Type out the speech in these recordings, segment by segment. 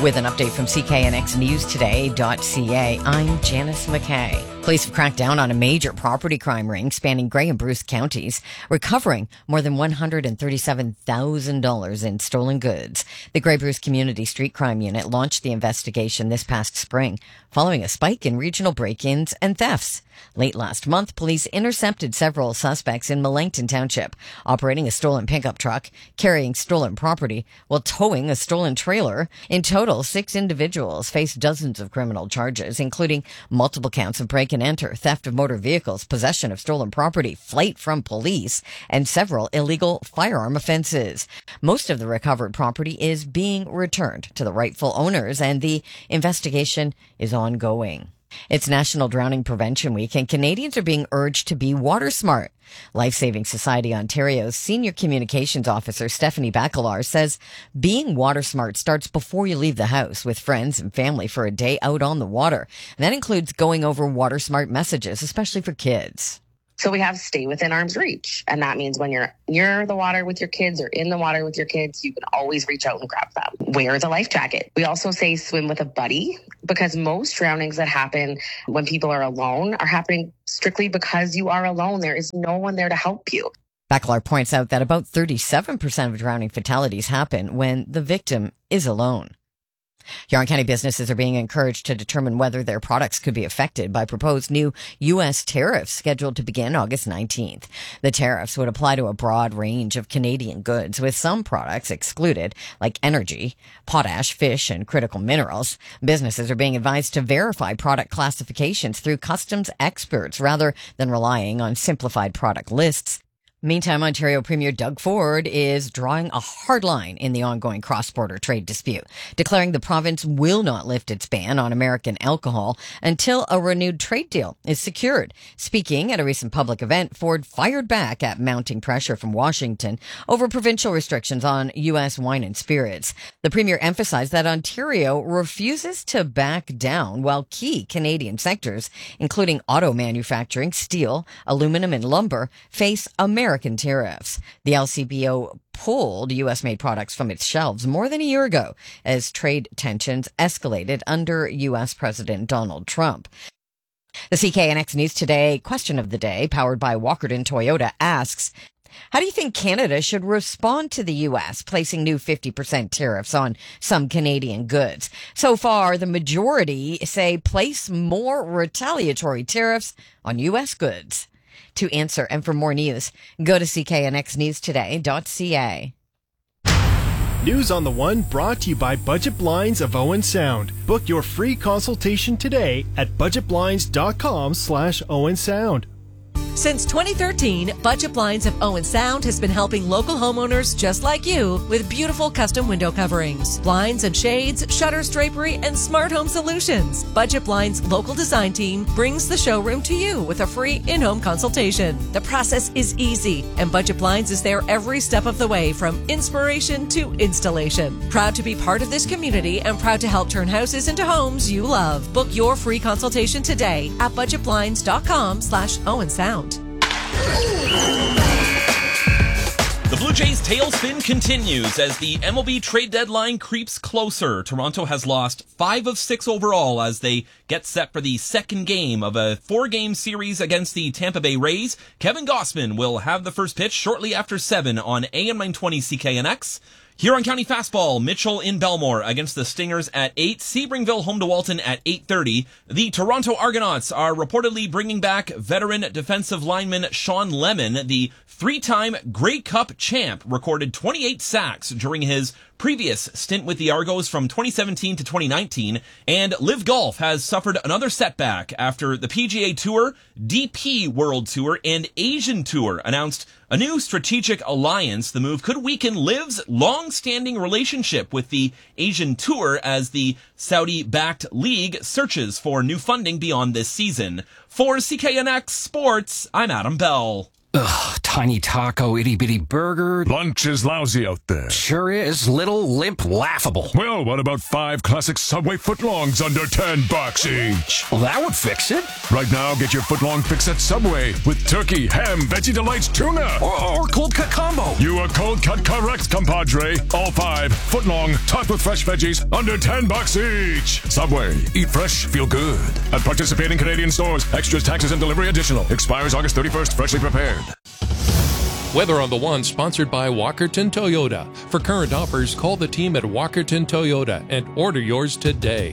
With an update from CKNXNewsToday.ca, I'm Janice McKay. Police have cracked down on a major property crime ring spanning Grey and Bruce counties, recovering more than $137,000 in stolen goods. The Grey Bruce Community Street Crime Unit launched the investigation this past spring, following a spike in regional break-ins and thefts. Late last month, police intercepted several suspects in Melancton Township, operating a stolen pickup truck, carrying stolen property, while towing a stolen trailer. In total, 6 individuals faced dozens of criminal charges, including multiple counts of break and enter, theft of motor vehicles, possession of stolen property, flight from police, and several illegal firearm offenses. Most of the recovered property is being returned to the rightful owners, and the investigation is ongoing. It's National Drowning Prevention Week, and Canadians are being urged to be water smart. Life-Saving Society Ontario's Senior Communications Officer Stephanie Bacalar says being water smart starts before you leave the house with friends and family for a day out on the water. And that includes going over water smart messages, especially for kids. So we have stay within arm's reach. And that means when you're near the water with your kids or in the water with your kids, you can always reach out and grab them. Wear the life jacket. We also say swim with a buddy, because most drownings that happen when people are alone are happening strictly because you are alone. There is no one there to help you. Bacalar points out that about 37% of drowning fatalities happen when the victim is alone. Huron County businesses are being encouraged to determine whether their products could be affected by proposed new U.S. tariffs scheduled to begin August 19th. The tariffs would apply to a broad range of Canadian goods, with some products excluded, like energy, potash, fish, and critical minerals. Businesses are being advised to verify product classifications through customs experts rather than relying on simplified product lists. Meantime, Ontario Premier Doug Ford is drawing a hard line in the ongoing cross-border trade dispute, declaring the province will not lift its ban on American alcohol until a renewed trade deal is secured. Speaking at a recent public event, Ford fired back at mounting pressure from Washington over provincial restrictions on U.S. wine and spirits. The Premier emphasized that Ontario refuses to back down, while key Canadian sectors, including auto manufacturing, steel, aluminum, and lumber, face American tariffs. The LCBO pulled U.S.-made products from its shelves more than a year ago as trade tensions escalated under U.S. President Donald Trump. The CKNX News Today question of the day, powered by Walkerton Toyota, asks, how do you think Canada should respond to the U.S. placing new 50% tariffs on some Canadian goods? So far, the majority say place more retaliatory tariffs on U.S. goods. To answer and for more news, go to CKNXNewsToday.ca. News on the One brought to you by Budget Blinds of Owen Sound. Book your free consultation today at budgetblinds.com/Owen Sound. Since 2013, Budget Blinds of Owen Sound has been helping local homeowners just like you with beautiful custom window coverings, blinds and shades, shutters, drapery, and smart home solutions. Budget Blinds' local design team brings the showroom to you with a free in-home consultation. The process is easy, and Budget Blinds is there every step of the way from inspiration to installation. Proud to be part of this community and proud to help turn houses into homes you love. Book your free consultation today at budgetblinds.com/Owen Sound. The Blue Jays' tailspin continues as the MLB trade deadline creeps closer. Toronto has lost 5 of 6 overall as they get set for the second game of a 4-game series against the Tampa Bay Rays. Kevin Gausman will have the first pitch shortly after 7 on AM 920 CKNX. Huron County Fastball, Mitchell in Belmore against the Stingers at 8. Sebringville home to Walton at 8:30. The Toronto Argonauts are reportedly bringing back veteran defensive lineman Sean Lemon. The 3-time Grey Cup champ recorded 28 sacks during his previous stint with the Argos from 2017 to 2019. And Live Golf has suffered another setback after the PGA Tour, DP World Tour, and Asian Tour announced a new strategic alliance. The move could weaken Liv's long-standing relationship with the Asian Tour as the Saudi-backed league searches for new funding beyond this season. For CKNX Sports, I'm Adam Bell. Ugh, tiny taco, itty-bitty burger. Lunch is lousy out there. Sure is. Little, limp, laughable. Well, what about 5 classic Subway footlongs under $10 each? Well, that would fix it. Right now, get your footlong fix at Subway with turkey, ham, Veggie Delights, tuna. Or cold cut combo. You are cold cut correct, compadre. All 5 footlong, topped with fresh veggies, under $10 each. Subway. Eat fresh, feel good. At participating Canadian stores. Extras, taxes, and delivery additional. Expires August 31st. Freshly prepared. Weather on the One, sponsored by Walkerton Toyota. For current offers, call the team at Walkerton Toyota and order yours today.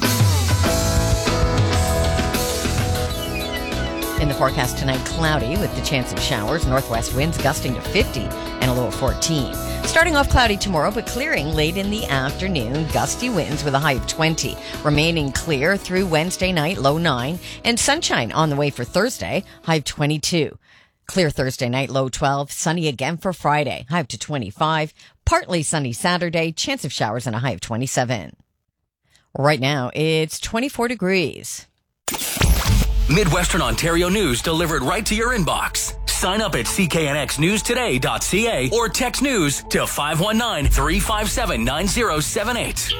In the forecast tonight, cloudy with the chance of showers, northwest winds gusting to 50 and a low of 14. Starting off cloudy tomorrow, but clearing late in the afternoon, gusty winds with a high of 20. Remaining clear through Wednesday night, low 9, and sunshine on the way for Thursday, high of 22. Clear Thursday night, low 12. Sunny again for Friday, high up to 25. Partly sunny Saturday, chance of showers and a high of 27. Right now, it's 24 degrees. Midwestern Ontario news delivered right to your inbox. Sign up at cknxnewstoday.ca or text news to 519-357-9078.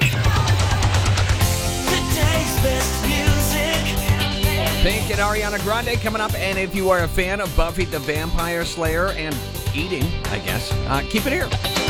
Pink and Ariana Grande coming up, and if you are a fan of Buffy the Vampire Slayer and eating, I guess, keep it here.